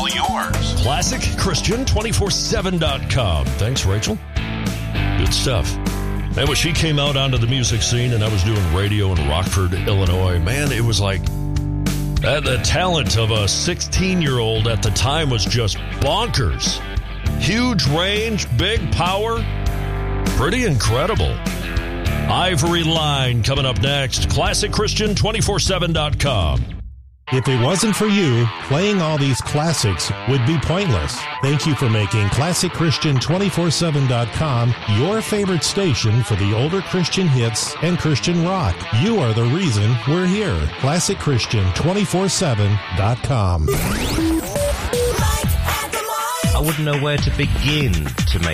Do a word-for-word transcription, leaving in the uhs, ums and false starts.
all yours. Classic Christian two four seven dot com. Thanks, Rachel. Good stuff. And when she came out onto the music scene and I was doing radio in Rockford, Illinois, man, it was like uh, the talent of a sixteen-year-old at the time was just bonkers. Huge range, big power, pretty incredible. Ivory Line coming up next. Classic Christian two four seven dot com. If it wasn't for you, playing all these classics would be pointless. Thank you for making Classic Christian two four seven dot com your favorite station for the older Christian hits and Christian rock. You are the reason we're here. Classic Christian two four seven dot com. I wouldn't know where to begin to make